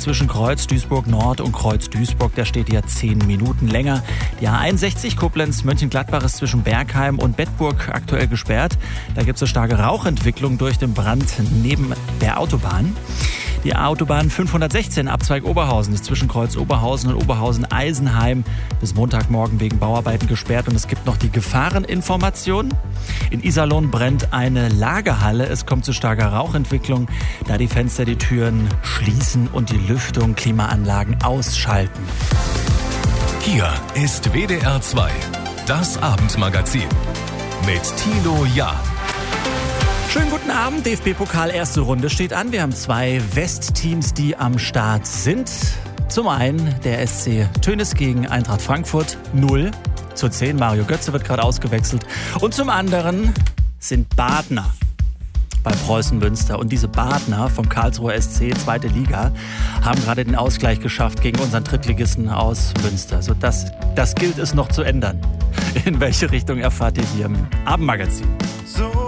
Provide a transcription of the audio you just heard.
zwischen Kreuz Duisburg Nord und Kreuz Duisburg, der steht ja 10 Minuten länger. Die A61 Koblenz-Mönchengladbach ist zwischen Bergheim und Bedburg aktuell gesperrt. Da gibt es eine starke Rauchentwicklung durch den Brand neben der Autobahn. Die Autobahn 516 Abzweig Oberhausen ist zwischen Kreuz Oberhausen und Oberhausen-Eisenheim bis Montagmorgen wegen Bauarbeiten gesperrt. Und es gibt noch die Gefahreninformation. In Iserlohn brennt eine Lagerhalle. Es kommt zu starker Rauchentwicklung, da die Fenster die Türen schließen und die Lüftung, Klimaanlagen ausschalten. Hier ist WDR 2, das Abendmagazin mit Thilo Jahn. Schönen guten Abend, DFB-Pokal erste Runde steht an. Wir haben 2 Westteams, die am Start sind. Zum einen der SC Tönnies gegen Eintracht Frankfurt 0:10. Mario Götze wird gerade ausgewechselt. Und zum anderen sind Badner bei Preußen Münster. Und diese Badner vom Karlsruher SC, 2. Liga, haben gerade den Ausgleich geschafft gegen unseren Drittligisten aus Münster. So, das gilt es noch zu ändern. In welche Richtung erfahrt ihr hier im Abendmagazin?